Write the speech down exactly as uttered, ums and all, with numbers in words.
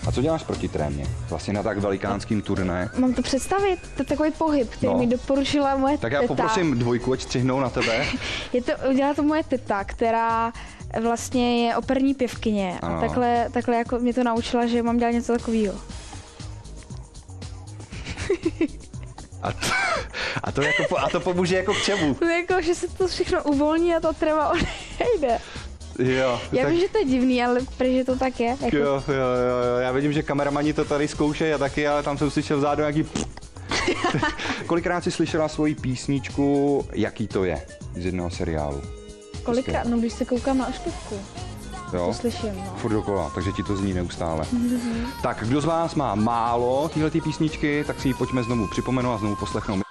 A co děláš proti trémě? Vlastně na tak velikánským turné. Mám to představit? To je takový pohyb, který No. mi doporučila moje Tak teta. já poprosím dvojku, ať střihnou na tebe. Je to, udělala to moje teta, která vlastně je operní pěvkyně. Ano. A takhle, takhle jako mě to naučila, že mám dělat něco takového. A to, a to, jako, a to pomůže jako k čemu? No jako, že se to všechno uvolní a ta trema odejde. Jo, Já tak, vím, že to je divný, ale protože to tak je. Jako... jo, jo, jo, jo, já vidím, že kameramani to tady zkoušejí a taky, ale tam jsem slyšel vzadu nějaký... Kolikrát jsi slyšela svoji písničku, jaký to je z jednoho seriálu? Kolikrát? No když se koukám na oštěvku, Jo? to slyším, no. Furt dokola, takže ti to zní neustále. Mm-hmm. Tak, kdo z vás má málo téhletý písničky, tak si ji pojďme znovu připomenout a znovu poslechnout.